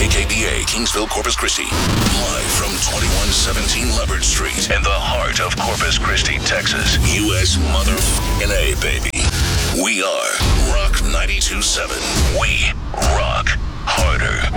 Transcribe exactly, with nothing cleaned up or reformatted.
K K B A, Kingsville, Corpus Christi. Live from twenty-one seventeen Leopard Street in the heart of Corpus Christi, Texas. U S motherfucking A, baby. We are Rock ninety-two point seven. We rock harder.